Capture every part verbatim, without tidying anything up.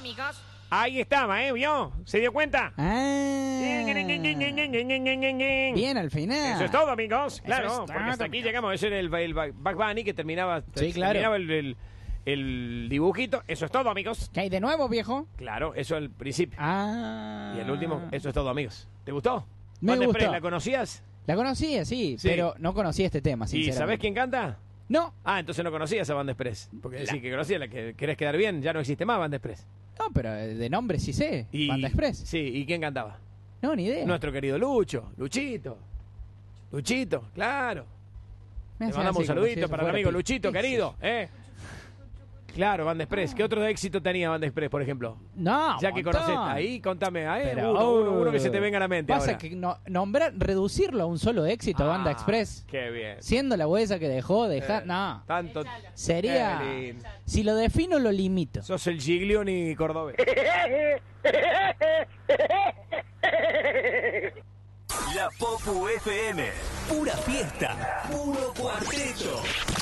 amigos. Ahí estaba, ¿eh? ¿Vio? ¿Se dio cuenta? Ah, bien al final. Eso es todo, amigos. Eso Claro, es todo, porque hasta aquí amigos. llegamos. Ese era el, el Bugs Bunny que terminaba, Sí, claro. terminaba el, el, el dibujito. Eso es todo, amigos. ¿Qué hay de nuevo, viejo? Claro, eso al principio. Ah. Y el último, eso es todo, amigos. ¿Te gustó? Me Banda gustó. Express, ¿la conocías? La conocía, sí, Sí. pero no conocía este tema, ¿Y sinceramente. sabés quién canta? No, Ah, entonces no conocías a Banda Express. Porque decís que conocías, la que querés quedar bien, ya no existe más Banda Express. no, pero de nombre sí sé. Y, Banda Express. Sí, ¿y quién cantaba? No, ni idea. Nuestro querido Lucho, Luchito. Luchito, claro. Me Le hacen mandamos un así como saludito si eso para el fuera amigo pi- Luchito, pizzas. querido. ¿eh? Claro, Banda Express. ¿Qué otro éxito tenía Banda Express, por ejemplo? No, Ya que montón. conocés, ahí contame, a ver, Pero, uno, oh, uno, uno que se te venga a la mente Pasa ahora. que no, nombrar, reducirlo a un solo éxito, Ah, Banda Express, Qué bien. siendo la huella que dejó, dejar, Eh, no. Tanto. Sería, Qué lindo. si lo defino, lo limito. Sos el Giglioni cordobés. La Popu F M. Pura fiesta. Puro cuarteto.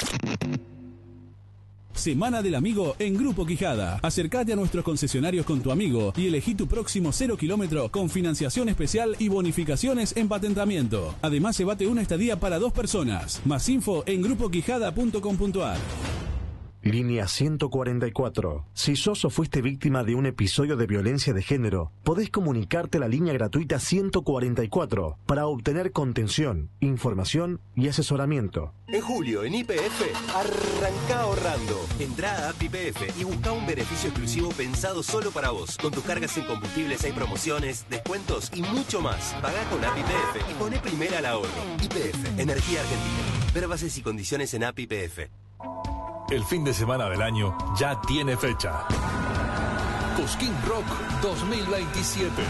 Semana del Amigo en Grupo Quijada. Acércate a nuestros concesionarios con tu amigo y elegí tu próximo cero kilómetro con financiación especial y bonificaciones en patentamiento. Además, llévate una estadía para dos personas. Más info en grupo quijada punto com punto a r. Línea ciento cuarenta y cuatro. Si sos o fuiste víctima de un episodio de violencia de género, podés comunicarte a la línea gratuita ciento cuarenta y cuatro para obtener contención, información y asesoramiento. En julio, en Y P F, arranca ahorrando. Entrá a App Y P F y busca un beneficio exclusivo pensado solo para vos. Con tus cargas en combustibles hay promociones, descuentos y mucho más. Pagá con App Y P F y poné primera al ahorro. Y P F, Energía Argentina. Ver bases y condiciones en App Y P F. El fin de semana del año ya tiene fecha. Cosquín Rock dos mil veintisiete.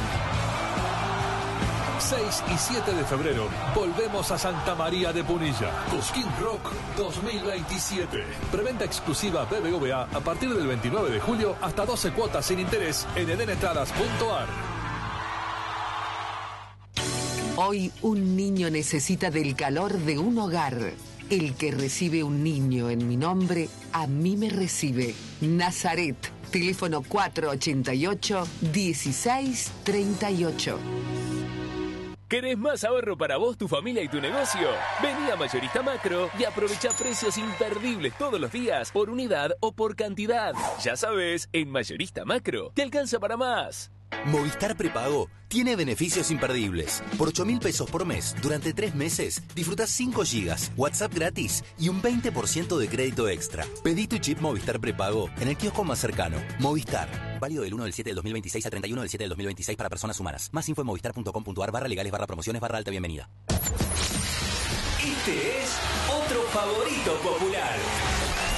seis y siete de febrero volvemos a Santa María de Punilla. Cosquín Rock dos mil veintisiete. Preventa exclusiva B B V A a partir del veintinueve de julio hasta doce cuotas sin interés en edenentradas punto a r. Hoy un niño necesita del calor de un hogar. El que recibe un niño en mi nombre, a mí me recibe. Nazaret, teléfono cuatro ochenta y ocho, dieciséis treinta y ocho. ¿Querés más ahorro para vos, tu familia y tu negocio? Vení a Mayorista Macro y aprovecha precios imperdibles todos los días, por unidad o por cantidad. Ya sabes, en Mayorista Macro te alcanza para más. Movistar Prepago tiene beneficios imperdibles. Por ocho mil pesos por mes, durante tres meses, disfrutás cinco gigas, WhatsApp gratis y un veinte por ciento de crédito extra. Pedí tu chip Movistar Prepago en el kiosco más cercano. Movistar. Válido del uno del siete del dos mil veintiséis al treinta y uno del siete del dos mil veintiséis para personas humanas. Más info en movistar punto com punto a r barra legales barra promociones barra alta bienvenida. Este es otro favorito popular.